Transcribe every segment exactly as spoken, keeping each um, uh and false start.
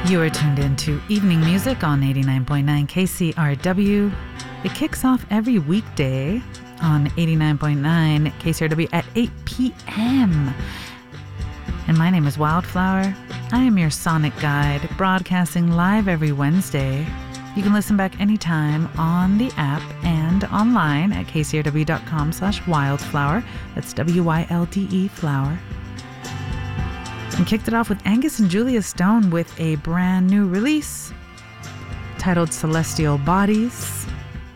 You are tuned into Evening Music on eighty-nine point nine K C R W. It kicks off every weekday on eighty-nine point nine K C R W at eight p.m. And my name is Wildflower. I am your sonic guide, broadcasting live every Wednesday. You can listen back anytime on the app and online at kcrw.com slash wildflower. That's W Y L D E flower. And kicked it off with Angus and Julia Stone with a brand new release titled Celestial Bodies.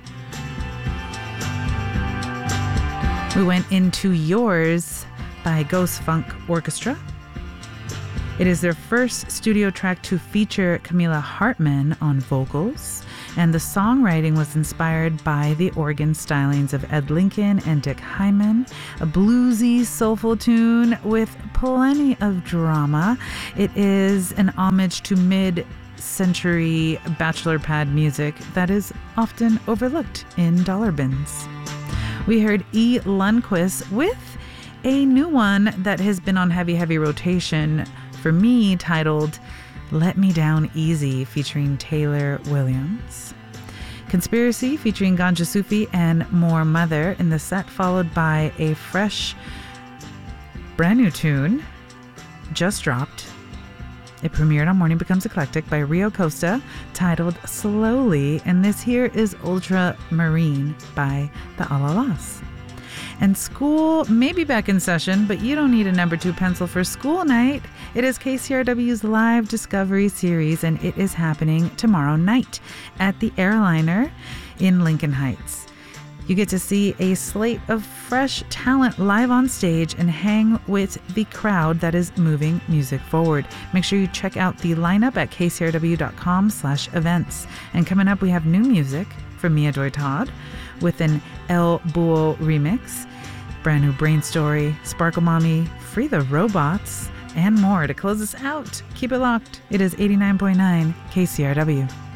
We went into Yours by Ghost Funk Orchestra. It is their first studio track to feature Camilla Hartman on vocals, and the songwriting was inspired by the organ stylings of Ed Lincoln and Dick Hyman, a bluesy, soulful tune with plenty of drama. It is an homage to mid-century bachelor pad music that is often overlooked in dollar bins. We heard E. Lundquist with a new one that has been on heavy, heavy rotation for me, titled Let Me Down Easy, featuring Taylor Williams. Conspiracy, featuring Ganja Sufi and More Mother in the set, followed by a fresh, brand new tune, just dropped. It premiered on Morning Becomes Eclectic by Rio Costa, titled Slowly, and this here is Ultramarine by the Alalas. And school may be back in session, but you don't need a number two pencil for school night. It is K C R W's live Discovery series, and it is happening tomorrow night at the Airliner in Lincoln Heights. You get to see a slate of fresh talent live on stage and hang with the crowd that is moving music forward. Make sure you check out the lineup at kcrw.com slash events. And coming up, we have new music from Mia Joy Todd with an El Buo remix, brand new Brain Story, Sparkle Mommy, Free the Robots, and more to close us out. Keep it locked. It is eighty-nine point nine K C R W.